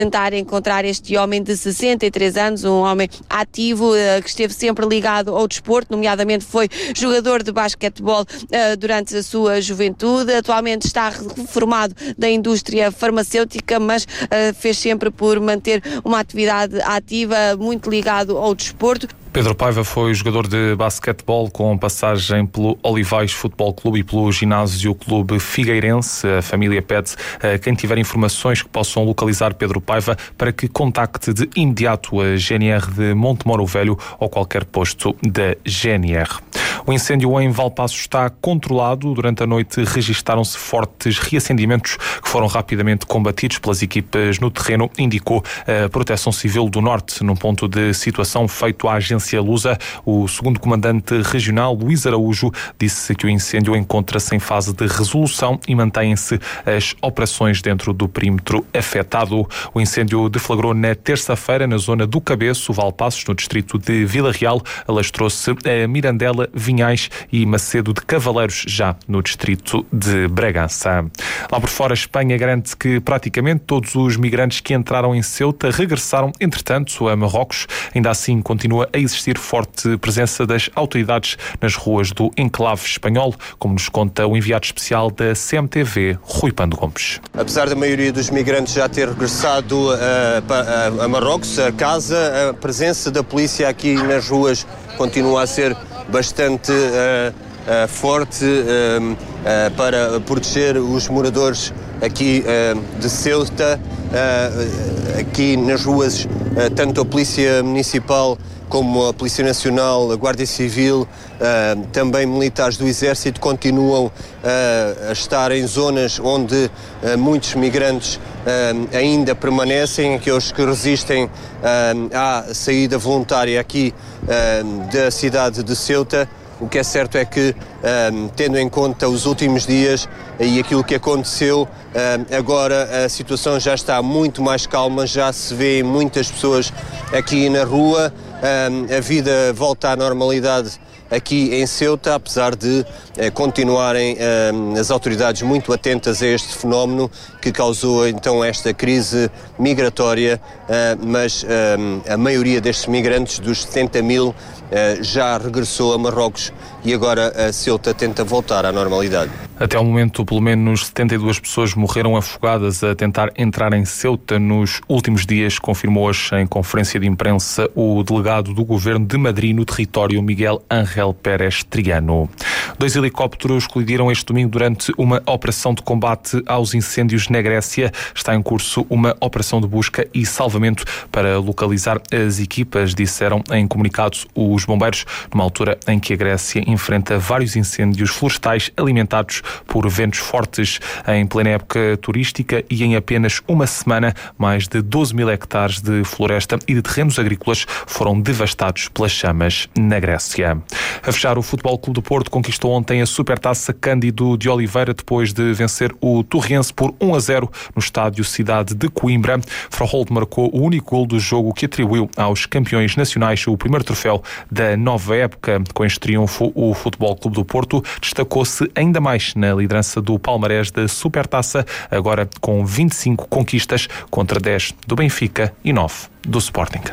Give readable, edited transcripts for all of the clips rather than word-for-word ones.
tentar encontrar este homem de 63 anos, um homem ativo, que esteve sempre ligado ao desporto, nomeadamente foi jogador de basquetebol durante a sua juventude, atualmente está reformado da indústria farmacêutica, mas fez sempre por manter uma atividade ativa, muito ligado ao desporto. Pedro Paiva foi jogador de basquetebol com passagem pelo Olivais Futebol Clube e pelo Ginásio Clube Figueirense. A família pede a quem tiver informações que possam localizar Pedro Paiva para que contacte de imediato a GNR de Montemoro Velho ou qualquer posto da GNR. O incêndio em Valpaço está controlado. Durante a noite registaram-se fortes reacendimentos que foram rapidamente combatidos pelas equipas no terreno, indicou a Proteção Civil do Norte, num ponto de situação feito à agência Lusa. O segundo comandante regional, Luís Araújo, disse que o incêndio encontra-se em fase de resolução e mantêm-se as operações dentro do perímetro afetado. O incêndio deflagrou na terça-feira na zona do Cabeço, Valpaços, no distrito de Vila Real. Alastrou-se a Mirandela, Vinhais e Macedo de Cavaleiros, já no distrito de Bragança. Lá por fora, a Espanha garante que praticamente todos os migrantes que entraram em Ceuta regressaram, entretanto, a Marrocos. Ainda assim, continua a existir forte presença das autoridades nas ruas do enclave espanhol, como nos conta o enviado especial da CMTV, Rui Pando Gomes. Apesar da maioria dos migrantes já ter regressado a Marrocos, a casa, a presença da polícia aqui nas ruas continua a ser bastante forte para proteger os moradores aqui de Ceuta. Aqui nas ruas, tanto a Polícia Municipal como a Polícia Nacional, a Guarda Civil, também militares do Exército continuam a estar em zonas onde muitos migrantes ainda permanecem, aqueles que resistem à saída voluntária aqui da cidade de Ceuta. O que é certo é que, tendo em conta os últimos dias e aquilo que aconteceu, agora a situação já está muito mais calma, já se vê muitas pessoas aqui na rua, a vida volta à normalidade aqui em Ceuta, apesar de continuarem as autoridades muito atentas a este fenómeno que causou então esta crise migratória, mas a maioria destes migrantes, dos 70 mil, já regressou a Marrocos e agora a Ceuta tenta voltar à normalidade. Até ao momento, pelo menos 72 pessoas morreram afogadas a tentar entrar em Ceuta nos últimos dias, confirmou hoje em conferência de imprensa o delegado do Governo de Madrid no território, Miguel Ángel Pérez Triano. 2 helicópteros colidiram este domingo durante uma operação de combate aos incêndios na Grécia. Está em curso uma operação de busca e salvamento para localizar as equipas, disseram em comunicado os bombeiros, numa altura em que a Grécia enfrenta vários incêndios florestais alimentados por ventos fortes. Em plena época turística e em apenas uma semana, mais de 12 mil hectares de floresta e de terrenos agrícolas foram devastados pelas chamas na Grécia. A fechar, o Futebol Clube do Porto conquistou ontem a Supertaça Cândido de Oliveira depois de vencer o Torriense por 1-0 no estádio Cidade de Coimbra. Froholt marcou o único gol do jogo, que atribuiu aos campeões nacionais o primeiro troféu da nova época. Com este triunfo, o Futebol Clube do Porto destacou-se ainda mais na liderança do palmarés da Supertaça, agora com 25 conquistas contra 10 do Benfica e 9 do Sporting.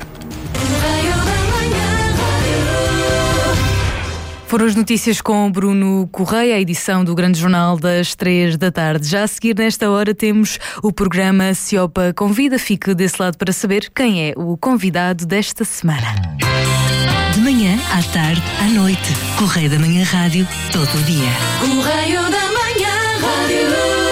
Foram as notícias com Bruno Correia, a edição do Grande Jornal das 3 da tarde. Já a seguir, nesta hora, temos o programa Ciopa Convida. Fique desse lado para saber quem é o convidado desta semana. De manhã, à tarde, à noite. Correio da Manhã Rádio, todo o dia. Correio da Manhã Rádio.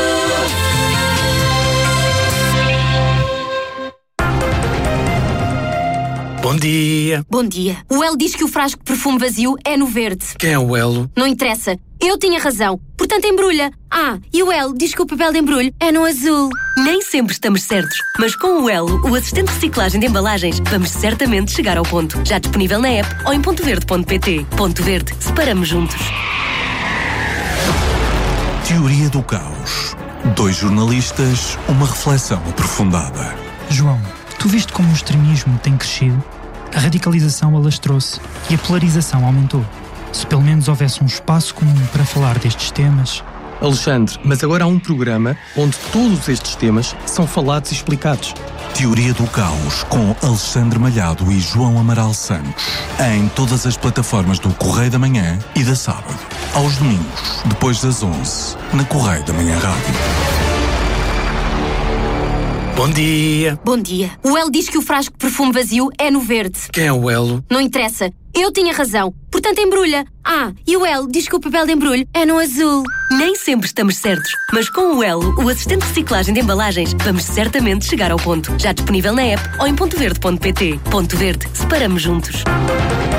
Bom dia. Bom dia. O Elo diz que o frasco de perfume vazio é no verde. Quem é o Elo? Não interessa. Eu tinha razão. Portanto, embrulha. E o Elo diz que o papel de embrulho é no azul. Nem sempre estamos certos, mas com o Elo, o assistente de reciclagem de embalagens, vamos certamente chegar ao ponto. Já disponível na app ou em pontoverde.pt. Ponto Verde. Separamos juntos. Teoria do caos. 2 jornalistas, uma reflexão aprofundada. João, tu viste como o extremismo tem crescido? A radicalização alastrou-se e a polarização aumentou. Se pelo menos houvesse um espaço comum para falar destes temas, Alexandre, mas agora há um programa onde todos estes temas são falados e explicados. Teoria do Caos, com Alexandre Malhado e João Amaral Santos. Em todas as plataformas do Correio da Manhã e da Sábado. Aos domingos, depois das 11, na Correio da Manhã Rádio. Bom dia. Bom dia. O Elo diz que o frasco de perfume vazio é no verde. Quem é o Elo? Não interessa. Eu tinha razão. Portanto, embrulha. E o Elo diz que o papel de embrulho é no azul. Nem sempre estamos certos, mas com o Elo, o assistente de reciclagem de embalagens, vamos certamente chegar ao ponto. Já disponível na app ou em pontoverde.pt. Ponto Verde. Separamos juntos.